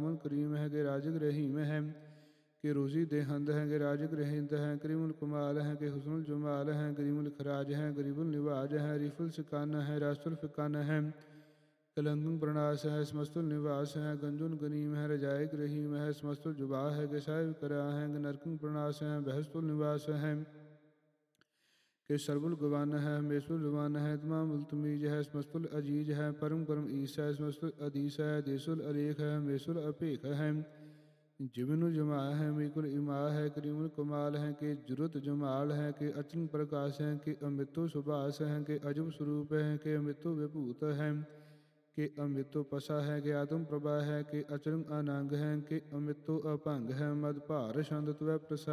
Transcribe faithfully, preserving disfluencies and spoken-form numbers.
पावन करीम है के राजग रहीम है के रोज़ी देहंद है के राजग रहिंद है करीमुल कमाल है के हुस्नुल जमाल है करीमुल खराज है गरीबुल निवाज है रिफुल सिकान है रासुल फिकान है कलंगुन प्रणास है समस्तुल निवास है गंजुन गनीम है रजायक रहीम है समस्तुल जुबा है के साहिब करा है नरकुन प्रणास है बहस्तुल निवास है के सरबुल गवान है मेसुल जवान है तमामुल तमीज है समस्तुल अजीज है परम करम ईस है समस्तुल अदीस है देसुल अलेख है मेसुल अपेख है जिबिनुल जमा है मीकुल इमा है करीमुल कमाल है के जुरुत जमाल है के अचन प्रकाश है के अमृतो सुभाष है के अजब स्वरूप है के अमृतो विभूत है के अमृतो पसा है के आत्म प्रभा है के अचरंग अनंग है के अमृतो अभंग है मद भार छंद त्वै प्रसा